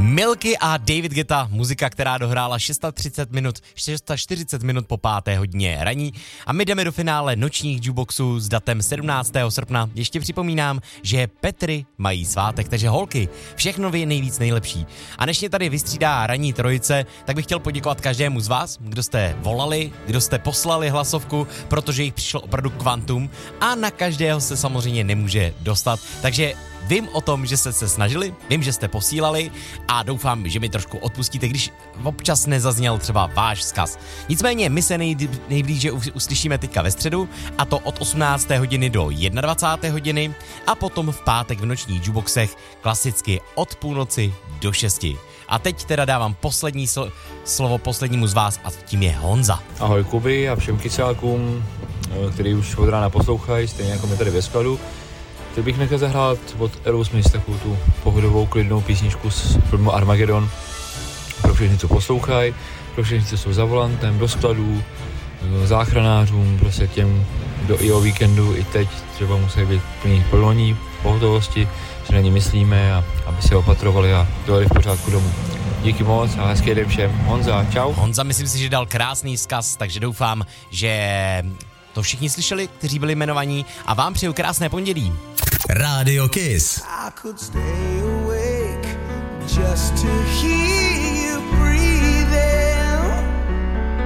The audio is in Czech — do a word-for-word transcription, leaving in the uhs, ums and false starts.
Milky a David Guetta, muzika, která dohrála třicet šest minut, čtyřicet minut po páté hodině raní a my jdeme do finále nočních jukeboxů s datem sedmnáctého srpna. Ještě připomínám, že Petry mají svátek, takže holky, všechno vy nejvíc nejlepší. A než mě tady vystřídá ranní trojice, tak bych chtěl poděkovat každému z vás, kdo jste volali, kdo jste poslali hlasovku, protože jich přišlo opravdu kvantum a na každého se samozřejmě nemůže dostat. Takže vím o tom, že jste se snažili, vím, že jste posílali a doufám, že mi trošku odpustíte, když občas nezazněl třeba váš vzkaz. Nicméně my se nejblíže uslyšíme teďka ve středu, a to od osmnácté hodiny do dvacáté jedné hodiny a potom v pátek v nočních jukeboxech klasicky od půlnoci do šesti. A teď teda dávám poslední sl- slovo poslednímu z vás a tím je Honza. Ahoj Kuby a všem kysákům, který už od rána poslouchají, stejně jako mě tady ve skladu. Teď bych nechal zahrát od Aerosmith takovou tu pohodovou, klidnou písničku z filmu Armageddon. Pro všechny, co poslouchají, pro všechny, co jsou za volantem, do skladů, záchranářům, prostě těm, kdo i o víkendu, i teď třeba musí být plný plnoní, pohotovosti, že na ně myslíme a aby se opatrovali a dojeli v pořádku domů. Díky moc a hezký den všem. Honza, čau. Honza, myslím si, že dal krásný vzkaz, takže doufám, že to všichni slyšeli, kteří byli jmenovaní a vám přeju krásné pondělí. Radio Kiss. I could stay awake just to hear